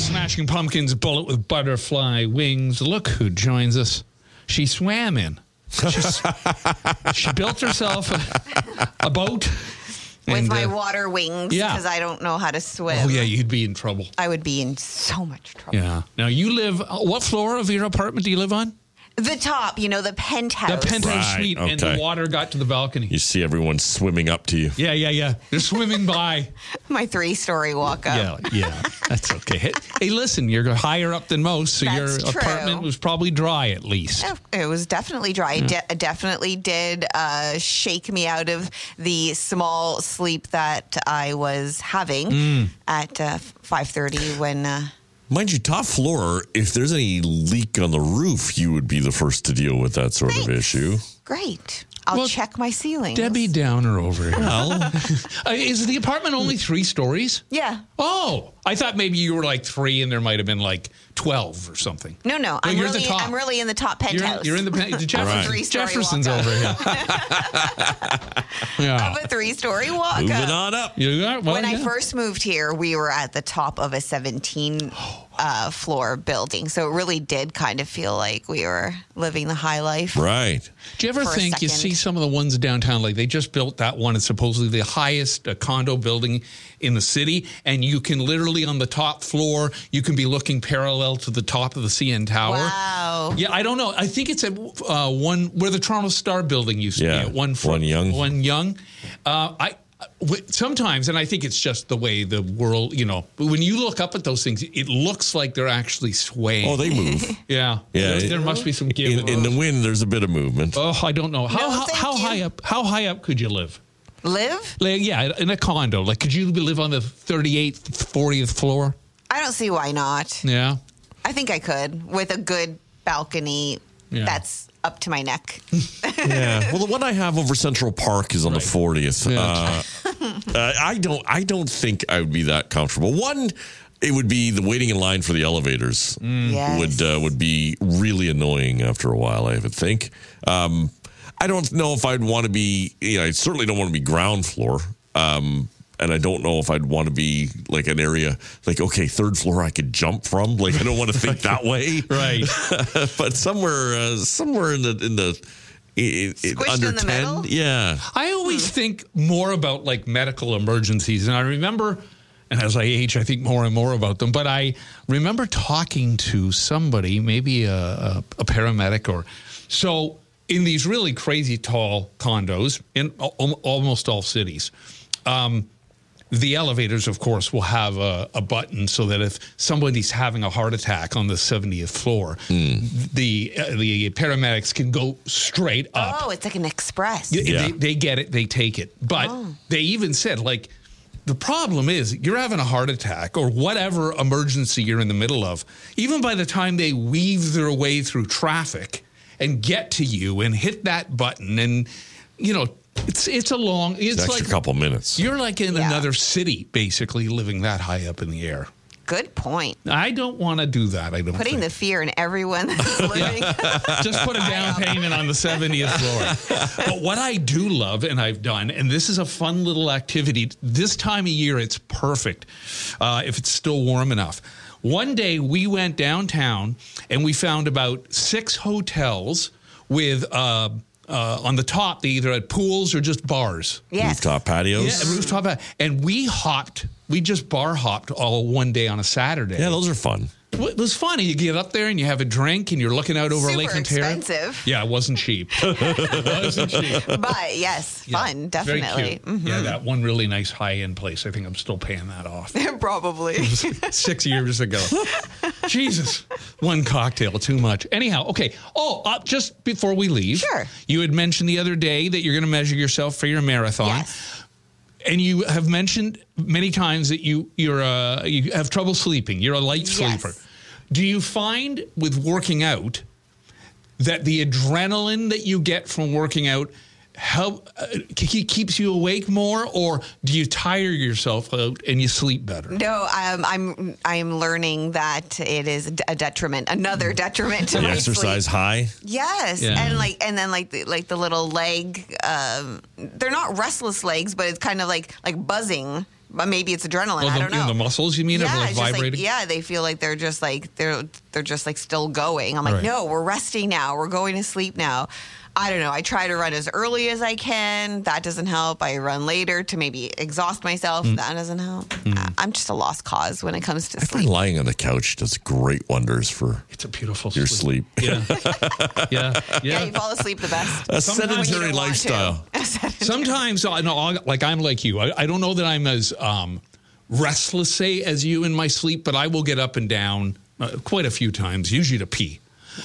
Smashing Pumpkins, Bullet with Butterfly Wings. Look who joins us. She swam in. She built herself a boat. With my water wings, yeah. because I don't know how to swim. Oh, yeah, you'd be in trouble. I would be in so much trouble. Yeah. Now, you live, what floor of your apartment do you live on? The top, the penthouse. The penthouse suite, and the water got to the balcony. You see everyone swimming up to you. Yeah. They're swimming by. My 3-story walk up. Yeah. That's okay. Hey, listen, you're higher up than most, so your apartment was probably dry at least. It was definitely dry. It definitely did shake me out of the small sleep that I was having at 5:30 when... Mind you, top floor, if there's any leak on the roof, you would be the first to deal with that sort of issue. Great. I'll check my ceilings. Debbie Downer over here. Well, is the apartment only 3 stories? Yeah. Oh, I thought maybe you were like 3 and there might have been like 12 or something. No. I'm really in the top penthouse. You're in the Jefferson's walk-up. over here. Yeah. Of a 3-story walk-up. Moving on up. When I first moved here, we were at the top of a 17 floor building. So it really did kind of feel like we were living the high life. Right. Do you ever think you see some of the ones downtown, like they just built that one, it's supposedly the highest condo building in the city, and you can literally on the top floor, you can be looking parallel to the top of the CN Tower. Wow. Yeah, I don't know. I think it's at one where the Toronto Star building used to be at One Young. Sometimes, and I think it's just the way the world, when you look up at those things, it looks like they're actually swaying. Oh, they move. Yeah. There must be some give. In the wind, there's a bit of movement. Oh, I don't know. How high up could you live? Yeah, in a condo. Like, could you live on the 38th, 40th floor? I don't see why not. Yeah. I think I could with a good balcony that's up to my neck. Yeah. Well, the one I have over Central Park is on the 40th. Yeah. I don't think I would be that comfortable. One, it would be the waiting in line for the elevators would be really annoying after a while, I would think. I don't know if I'd want to be, I certainly don't want to be ground floor. And I don't know if I'd want to be like an area like, okay, 3rd floor I could jump from. Like, I don't want to think that way. Right. But somewhere in the under in the 10. Middle? Yeah. I always think more about like medical emergencies. And I remember, and as I age, I think more and more about them. But I remember talking to somebody, maybe a paramedic so in these really crazy tall condos in almost all cities, the elevators, of course, will have a button so that if somebody's having a heart attack on the 70th floor, the paramedics can go straight up. Oh, it's like an express. They get it. They take it. But they even said, like, the problem is you're having a heart attack or whatever emergency you're in the middle of. Even by the time they weave their way through traffic and get to you and hit that button and, it's a long... It's an extra couple minutes. You're like in another city, basically, living that high up in the air. Good point. I don't want to do that. Putting the fear in everyone that's living. Just put a down payment on the 70th floor. But what I do love, and I've done, and this is a fun little activity, this time of year, it's perfect if it's still warm enough. One day, we went downtown, and we found about 6 hotels with... on the top, they either had pools or just bars. Yes. Rooftop patios. Yeah, rooftop patios. And we just bar hopped all one day on a Saturday. Yeah, those are fun. It was funny. You get up there and you have a drink and you're looking out over Lake Ontario. Super expensive. Yeah, it wasn't cheap. But yes, fun, definitely. Very cute. Mm-hmm. Yeah, that one really nice high-end place. I think I'm still paying that off. Probably. 6 years ago. Jesus. One cocktail, too much. Anyhow, okay. Just before we leave. Sure. You had mentioned the other day that you're going to measure yourself for your marathon. Yes. And you have mentioned many times that you have trouble sleeping. You're a light sleeper. Yes. Do you find with working out that the adrenaline that you get from working out keeps you awake more, or do you tire yourself out and you sleep better? No, I'm learning that it is a detriment, another detriment to the my exercise sleep. high. Yes, yeah. and then the little leg. They're not restless legs, but it's kind of like buzzing maybe it's adrenaline. I don't know. The muscles, you mean, are like it's just vibrating? they feel like they're just like they're just like still going. I'm like, no, we're resting now. We're going to sleep now. I don't know. I try to run as early as I can. That doesn't help. I run later to maybe exhaust myself. That doesn't help. I'm just a lost cause when it comes to I find sleep. lying on the couch does great wonders for It's a beautiful your sleep. Yeah. Yeah. You fall asleep the best. A Sometimes sedentary you don't want lifestyle. Sometimes, like I'm like you. I don't know that I'm as restless, say, as you in my sleep, but I will get up and down quite a few times, usually to pee.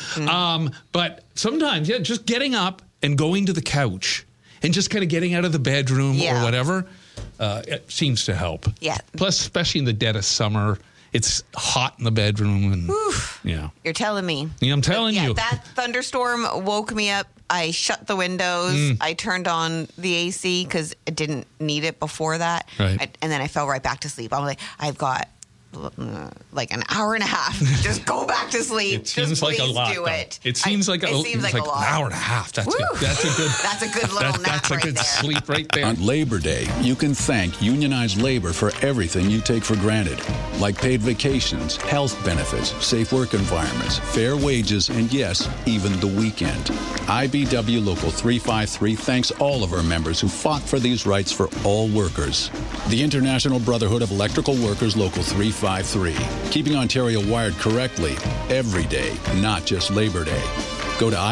But sometimes, just getting up and going to the couch and just kind of getting out of the bedroom or whatever, it seems to help. Yeah. Plus, especially in the dead of summer, it's hot in the bedroom. And You're telling me. Yeah, I'm telling you. That thunderstorm woke me up. I shut the windows. I turned on the AC because I didn't need it before that. Right. And then I fell right back to sleep. I'm like, I've got like an hour and a half. Just go back to sleep. It seems Just like a please lot. do it. It seems like a lot. An hour and a half. That's good. That's a good. That's a good little nap That's a right good there. sleep right there. On Labor Day, you can thank unionized labor for everything you take for granted, like paid vacations, health benefits, safe work environments, fair wages, and yes, even the weekend. IBW Local 353 thanks all of our members who fought for these rights for all workers. The International Brotherhood of Electrical Workers Local 353, keeping Ontario wired correctly every day, not just Labor Day. Go to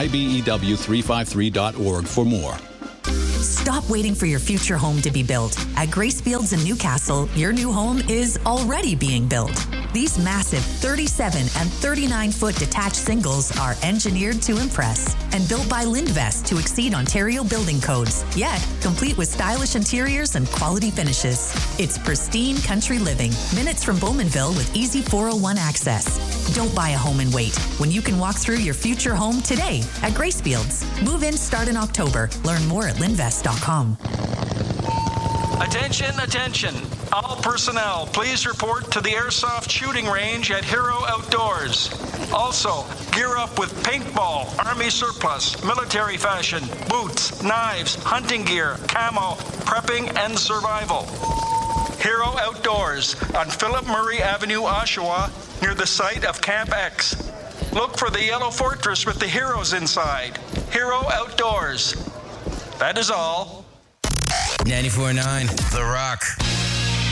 IBEW353.org for more. Stop waiting for your future home to be built. At Grace Fields in Newcastle, your new home is already being built. These massive 37 and 39-foot detached singles are engineered to impress and built by Lindvest to exceed Ontario building codes, yet complete with stylish interiors and quality finishes. It's pristine country living, minutes from Bowmanville with easy 401 access. Don't buy a home and wait when you can walk through your future home today at Grace Fields. Move-ins start in October. Learn more at lindvest.com. Attention, attention. All personnel, please report to the Airsoft Shooting Range at Hero Outdoors. Also, gear up with paintball, army surplus, military fashion, boots, knives, hunting gear, camo, prepping, and survival. Hero Outdoors on Philip Murray Avenue, Oshawa, near the site of Camp X. Look for the yellow fortress with the heroes inside. Hero Outdoors. That is all. 94.9 The Rock.